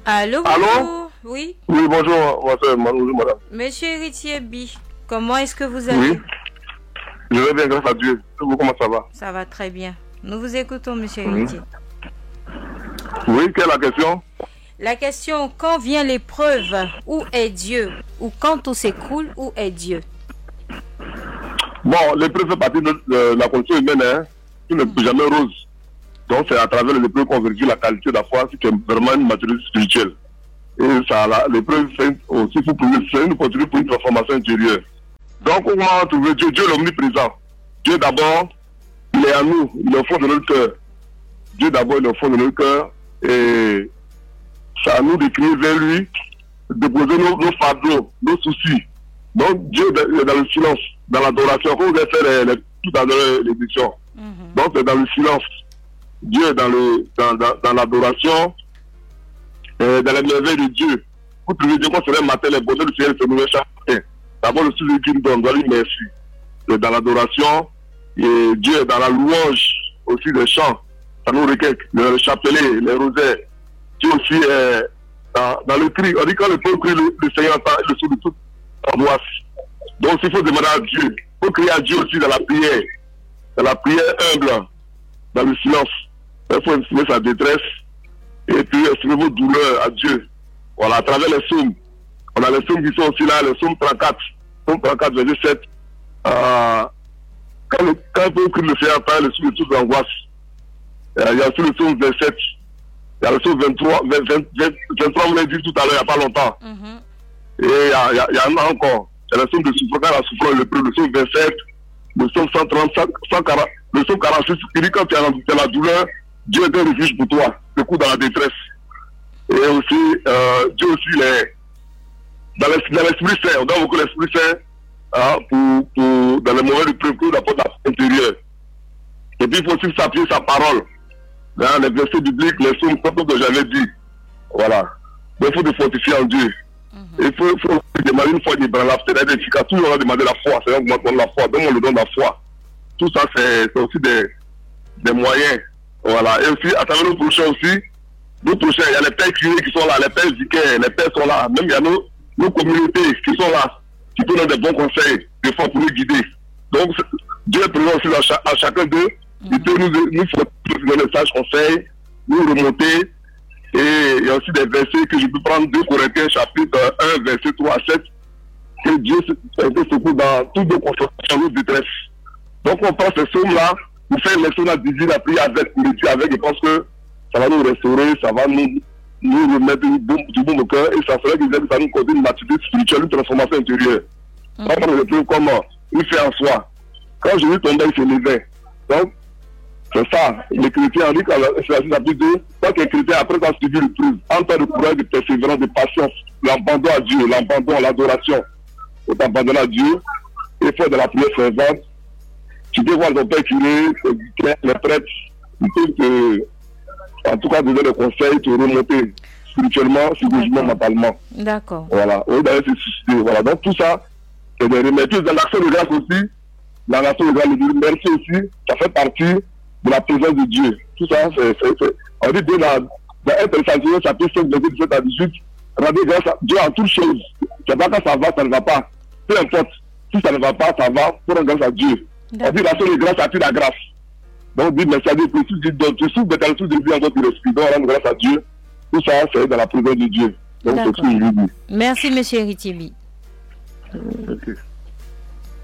Allô, Allô? bonjour. Oui. Oui, bonjour, bonjour, madame. Monsieur Héritier Bi, comment est-ce que vous allez? Oui, je vais bien, grâce à Dieu. Vous, comment ça va? Ça va très bien. Nous vous écoutons, monsieur Oui. Héritier. Oui, quelle est la question? La question, quand vient l'épreuve, où est Dieu? Ou quand tout s'écroule, où est Dieu? Bon, l'épreuve fait partie de la condition humaine, hein. Tout n'est plus jamais rose. Donc, c'est à travers les épreuves qu'on vérifie la qualité de la foi, c'est vraiment une maturité spirituelle. Et ça, l'épreuve, c'est aussi c'est une opportunité pour une transformation intérieure. Donc, on va trouver Dieu. Dieu est l'omniprésent. Dieu d'abord, il est à nous, il est au fond de notre cœur. Dieu d'abord, il est au fond de notre cœur. Et c'est à nous de crier vers lui, de poser nos fardeaux, nos soucis. Donc, Dieu est dans le silence, dans l'adoration. Comme vous avez fait tout à l'heure l'édition. Donc, c'est dans le silence. Dieu est dans l'adoration, dans la merveille de Dieu. Vous trouvez Dieu quand c'est le matin, les bonheurs du Seigneur se nourrissent chaque matin. D'abord, le sujet qu'il nous donne, doit lui merci. C'est dans l'adoration, et Dieu est dans la louange aussi des chants. Ça nous requête, le chapelet, les rosaires. Dieu aussi est dans le cri. On dit quand le peuple crie, le Seigneur entend le son de toute angoisse. Donc, il faut demander à Dieu. Il faut crier à Dieu aussi dans la prière humble, dans le silence. Il faut exprimer sa détresse et puis exprimer vos douleurs à Dieu. Voilà, à travers les psaumes. On a les psaumes qui sont aussi là, le psaume 34. Psaume 34, verset 7. Quand le peuple crie, le Seigneur entend le son de toute angoisse. Il y a aussi le psaume 27. Il y a le psaume 23, 23 on l'a dit tout à l'heure, il n'y a pas longtemps. Et il y en a encore. Il y a le psaume de souffrance, quand la souffrance est le psaume 27, le psaume 130, 140, le psaume 46, il dit quand tu as la douleur, Dieu est un refuge pour toi, le coup dans la détresse. Et aussi, Dieu aussi, il est dans l'Esprit Saint, on donne beaucoup l'Esprit Saint dans les moments de préoccupation d'apporter l'intérieur. Et puis il faut aussi s'appuyer sa parole. Dans les versets bibliques, les psaumes que j'avais dit. Voilà. Donc il faut se fortifier en Dieu. Il faut demander une foi d'ébranlable, c'est-à-dire efficace. Tout le monde a demandé la foi, c'est-à-dire qu'on donne la foi, donc on le donne la foi. Tout ça, c'est aussi des moyens. Voilà. Et aussi, à travers nos prochains aussi, il y a les pères curés qui sont là, les pères vicaires, les pères sont là. Même il y a nos communautés qui sont là, qui donnent des bons conseils, des fois pour nous guider. Donc, Dieu est présent aussi à chacun d'eux. Il peut nous donner des sages conseils, nous remonter. Et il y a aussi des versets que je peux prendre, 2 Corinthiens chapitre 1, verset 3 à 7, que Dieu secoue dans toutes nos confrontations, nos détresses. Donc on prend ces sommes-là, pour faire une leçon à Dieu, la prière avec, pour Dieu avec, je pense que ça va nous restaurer, ça va nous remettre du bon au cœur, et ça ferait que ça nous cause une maturité spirituelle, une transformation intérieure. On prend le truc comme il fait en soi. Quand Jésus tombait, il se levait. Donc, c'est ça, les chrétiens, on dit que c'est la chapitre 2, quand les chrétiens, après avoir suivi le truc, en temps de courage, de persévérance, de patience, l'abandon à Dieu, l'abandon, l'adoration, faut t'abandonner à Dieu, et faire de la prière fervente. Tu peux voir ton père curé, les prêtres, ils peuvent en tout cas donner des conseils, te remonter spirituellement, physiquement, mentalement. D'accord. Voilà, au d'ailleurs se susciter. Voilà, donc tout ça, c'est des remèdes. Dans l'action de grâce aussi, dans l'action de grâce, le merci aussi, ça fait partie de la présence de Dieu. Tout ça, on dit Dieu dans 1 Thessaloniciens chapitre 5, verset 17 à 18, rendez grâce à Dieu en toutes choses. C'est pas quand ça va, ça ne va pas. Peu importe, si ça ne va pas, ça va, pour rendre grâce à Dieu. On dit l'action de grâce attire la grâce. Donc, on dit merci à Dieu, tu souffres de ta souffre de vie en toi, tu respires, donc rendre grâce à Dieu. Tout ça, c'est dans la présence de Dieu. Donc, c'est ce que je lui dis. Merci, monsieur Héritier Bi. Ok.